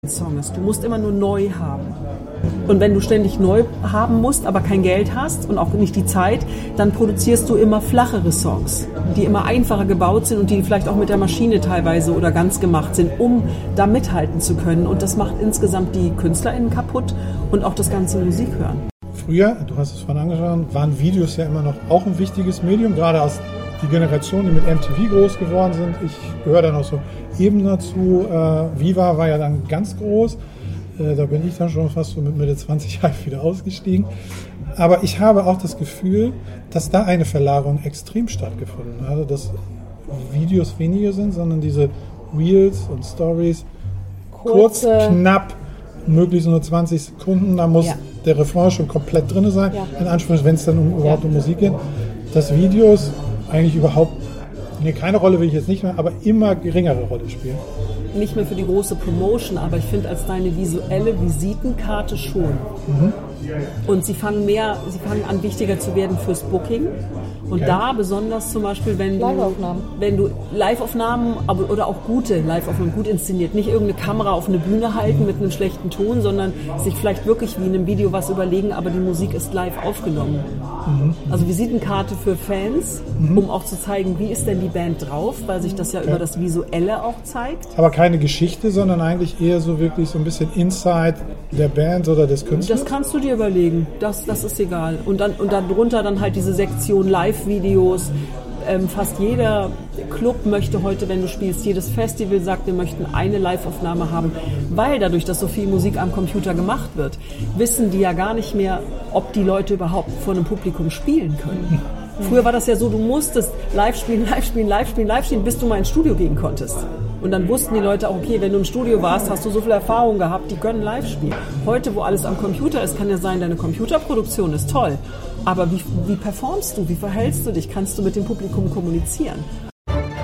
Song ist. Du musst immer nur neu haben. Und wenn du ständig neu haben musst, aber kein Geld hast und auch nicht die Zeit, dann produzierst du immer flachere Songs, die immer einfacher gebaut sind und die vielleicht auch mit der Maschine teilweise oder ganz gemacht sind, um da mithalten zu können. Und das macht insgesamt die KünstlerInnen kaputt und auch das ganze Musikhören. Früher, du hast es vorhin angesprochen, waren Videos ja immer noch auch ein wichtiges Medium, gerade aus die Generation, die mit MTV groß geworden sind. Ich gehöre dann auch so eben dazu. Viva war ja dann ganz groß. Da bin ich dann schon fast so mit Mitte 20 Jahren wieder ausgestiegen. Aber ich habe auch das Gefühl, dass da eine Verlagerung extrem stattgefunden hat. Also, dass Videos weniger sind, sondern diese Reels und Stories kurz, knapp, möglichst nur 20 Sekunden. Da muss der Refrain schon komplett drin sein. Ja. In Anspruch, wenn es dann überhaupt um Musik geht. Dass Videos eigentlich überhaupt, keine Rolle will ich jetzt nicht mehr, aber immer geringere Rolle spielen. Nicht mehr für die große Promotion, aber ich finde als deine visuelle Visitenkarte schon. Mhm. Und sie fangen an, wichtiger zu werden fürs Booking. Und da besonders zum Beispiel, wenn du Live-Aufnahmen oder auch gute Live-Aufnahmen, gut inszeniert, nicht irgendeine Kamera auf eine Bühne halten mit einem schlechten Ton, sondern sich vielleicht wirklich wie in einem Video was überlegen, aber die Musik ist live aufgenommen. Mhm. Also Visitenkarte für Fans, um auch zu zeigen, wie ist denn die Band drauf, weil sich das ja über das Visuelle auch zeigt. Aber keine Geschichte, sondern eigentlich eher so wirklich so ein bisschen Inside der Band oder des Künstlers? Das kannst du dir überlegen, das ist egal. Und darunter dann halt diese Sektion Live-Videos. Fast jeder Club möchte heute, wenn du spielst, jedes Festival sagt, wir möchten eine Live-Aufnahme haben, weil dadurch, dass so viel Musik am Computer gemacht wird, wissen die ja gar nicht mehr, ob die Leute überhaupt vor einem Publikum spielen können. Früher war das ja so, du musstest live spielen, bis du mal ins Studio gehen konntest. Und dann wussten die Leute auch, okay, wenn du im Studio warst, hast du so viel Erfahrung gehabt, die können live spielen. Heute, wo alles am Computer ist, kann ja sein, deine Computerproduktion ist toll. Aber wie performst du? Wie verhältst du dich? Kannst du mit dem Publikum kommunizieren?